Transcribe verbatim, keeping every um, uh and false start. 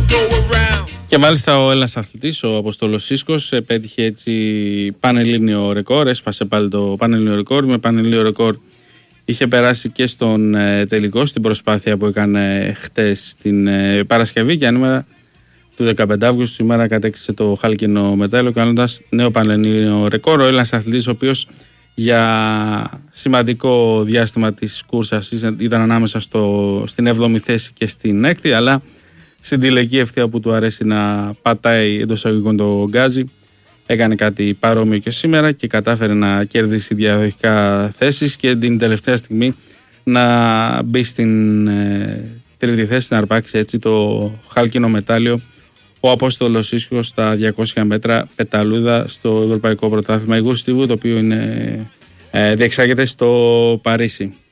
Και μάλιστα ο Έλληνας αθλητής, ο Αποστόλος Σίσκος, πέτυχε έτσι πανελλήνιο ρεκόρ, έσπασε πάλι το πανελλήνιο ρεκόρ. Με πανελλήνιο ρεκόρ είχε περάσει και στον ε, τελικό, στην προσπάθεια που έκανε χτες την ε, Παρασκευή, και ανήμερα του δεκαπέντε Αυγούστου σήμερα κατέκτησε το χάλκινο μετάλλιο, κάνοντας νέο πανελλήνιο ρεκόρ. Ο Έλληνας αθλητής, ο οποίος για σημαντικό διάστημα της κούρσας ήταν ανάμεσα στο, στην έβδομη θέση και στην έκτη, αλλά στην τηλεκή ευθεία που του αρέσει να πατάει εντός αγωγικών το γκάζι, έκανε κάτι παρόμοιο και σήμερα και κατάφερε να κερδίσει διαδοχικά θέσεις και την τελευταία στιγμή να μπει στην ε, τρίτη θέση, να αρπάξει έτσι το χάλκινο μετάλλιο ο Απόστολος Σίσκος στα διακόσια μέτρα πεταλούδα στο Ευρωπαϊκό Πρωτάθλημα Υγού Στίβου, το οποίο είναι, ε, διεξάγεται στο Παρίσι.